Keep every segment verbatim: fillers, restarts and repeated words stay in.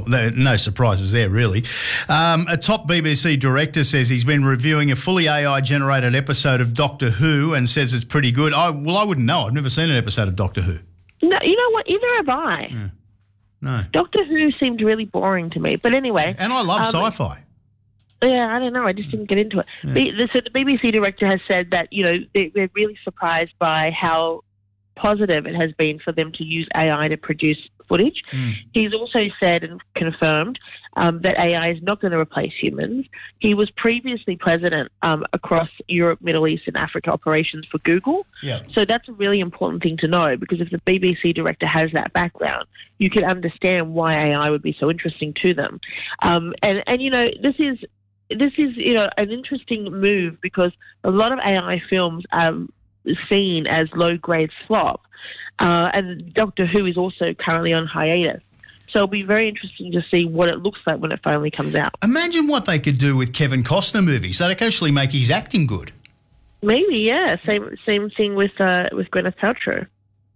there, no surprises there, really. Um, a top B B C director says he's been reviewing a fully A I-generated episode of Doctor Who and says it's pretty good. I, well, I wouldn't know. I've never seen an episode of Doctor Who. No, you know what? Either have I. Yeah. No. Doctor Who seemed really boring to me. But anyway. And I love um, sci-fi. Yeah, I don't know. I just didn't get into it. Yeah. The, so the B B C director has said that, you know, they, they're really surprised by how positive it has been for them to use A I to produce footage. Mm. He's also said and confirmed um, that A I is not going to replace humans. He was previously president um, across Europe, Middle East and Africa operations for Google. Yeah. So that's a really important thing to know, because if the B B C director has that background, you can understand why A I would be so interesting to them. Um, and, and, you know, this is This is, you know, an interesting move, because a lot of A I films are seen as low-grade flop, uh, and Doctor Who is also currently on hiatus. So it'll be very interesting to see what it looks like when it finally comes out. Imagine what they could do with Kevin Costner movies. They'd actually make his acting good. Maybe, yeah. Same same thing with uh, with Gwyneth Paltrow.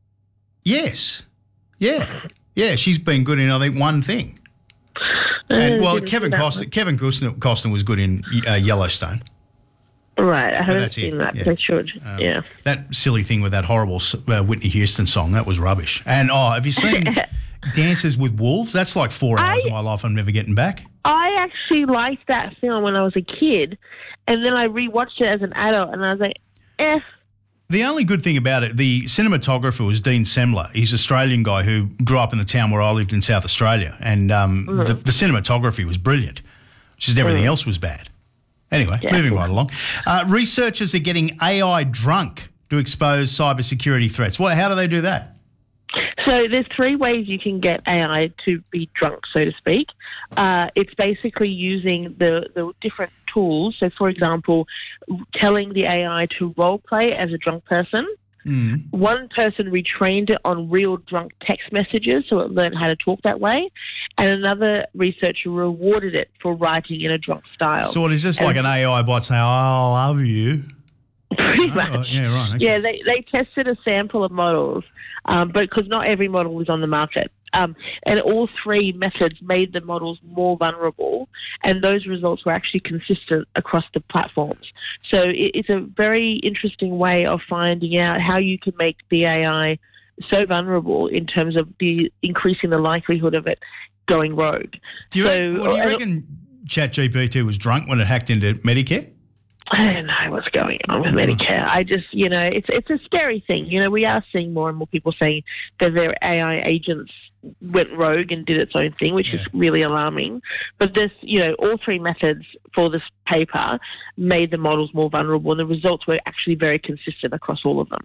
Yes. Yeah. Yeah, she's been good in, I think, one thing. And, well, Kevin Costner, Kevin Costner, Costner was good in uh, Yellowstone. Right, I haven't seen it. that, yeah. but I should, um, yeah. That silly thing with that horrible uh, Whitney Houston song, that was rubbish. And, oh, have you seen Dances with Wolves? That's like four hours I, of my life I'm never getting back. I actually liked that film when I was a kid, and then I rewatched it as an adult, and I was like, eh. The only good thing about it, the cinematographer was Dean Semler. He's an Australian guy who grew up in the town where I lived in South Australia, and um, mm. the, the cinematography was brilliant. Just everything mm. else was bad. Anyway, yeah. moving right along. Uh, researchers are getting A I drunk to expose cybersecurity threats. Well, how do they do that? So there's three ways you can get A I to be drunk, so to speak. Uh, it's basically using the, the different tools. So, for example, telling the A I to role play as a drunk person. Mm. One person retrained it on real drunk text messages, so it learned how to talk that way. And another researcher rewarded it for writing in a drunk style. So what is this, and like an A I bot saying, oh, I love you? Pretty oh, much. Yeah, right. Okay. Yeah, they, they tested a sample of models, um, but because not every model was on the market. Um, and all three methods made the models more vulnerable, and those results were actually consistent across the platforms. So it, it's a very interesting way of finding out how you can make the A I so vulnerable in terms of the increasing the likelihood of it going rogue. Do you, so, reckon, what, do you reckon ChatGPT was drunk when it hacked into Medicare? I don't know what's going on with Medicare. I just, you know, it's it's a scary thing. You know, we are seeing more and more people saying that their A I agents went rogue and did its own thing, which yeah. is really alarming. But this, you know, all three methods for this paper made the models more vulnerable, and the results were actually very consistent across all of them.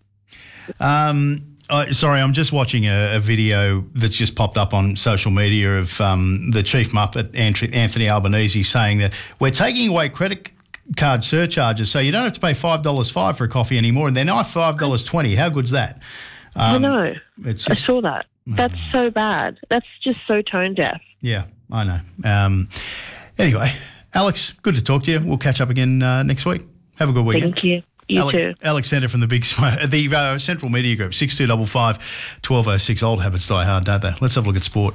Um, uh, sorry, I'm just watching a, a video that's just popped up on social media of um, the Chief Muppet, Anthony Albanese, saying that we're taking away credit card surcharges, so you don't have to pay five dollars five for a coffee anymore, and they're now five dollars twenty. How good's that? Um, I know. It's just, I saw that. Oh. That's so bad. That's just so tone deaf. Yeah, I know. Um, anyway, Alex, good to talk to you. We'll catch up again uh, next week. Have a good weekend. Thank you. You Alex, too. Alex Sender from the Big the uh, Central Media Group, six two five five, one two oh six. Old habits die hard, don't they? Let's have a look at sport.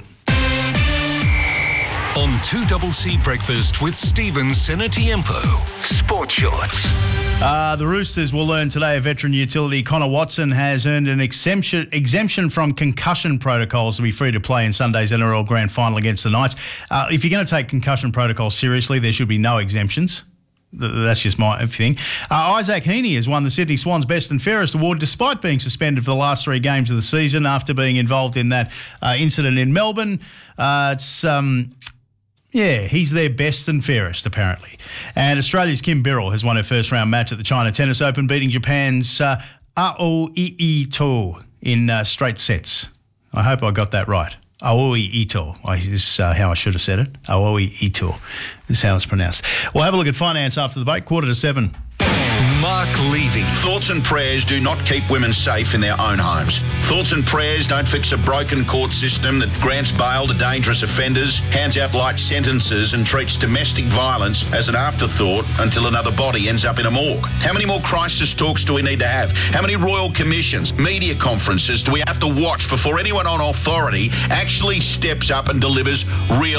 On two C C Breakfast with Stephen Senatiempo. Sport Shorts. Uh, the Roosters will learn today a veteran utility, Connor Watson, has earned an exemption exemption from concussion protocols to be free to play in Sunday's N R L Grand Final against the Knights. Uh, if you're going to take concussion protocols seriously, there should be no exemptions. That's just my thing. Uh, Isaac Heaney has won the Sydney Swans Best and Fairest Award despite being suspended for the last three games of the season after being involved in that uh, incident in Melbourne. Uh, it's... Um, Yeah, he's their best and fairest, apparently. And Australia's Kim Birrell has won her first round match at the China Tennis Open, beating Japan's uh, Aoi Ito in uh, straight sets. I hope I got that right. Aoi Ito is uh, how I should have said it. Aoi Ito is how it's pronounced. We'll have a look at finance after the break, quarter to seven. Mark Levy. Thoughts and prayers do not keep women safe in their own homes. Thoughts and prayers don't fix a broken court system that grants bail to dangerous offenders, hands out light sentences and treats domestic violence as an afterthought until another body ends up in a morgue. How many more crisis talks do we need to have? How many royal commissions, media conferences do we have to watch before anyone on authority actually steps up and delivers real